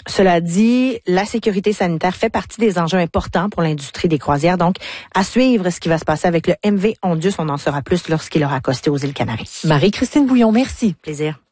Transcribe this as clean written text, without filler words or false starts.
Cela dit, la sécurité sanitaire fait partie des enjeux importants pour l'industrie des croisières. Donc, à suivre ce qui va se passer avec le MV Ondius. On en saura plus lorsqu'il aura accosté aux îles Canaries. Marie-Christine Bouillon, merci. Plaisir.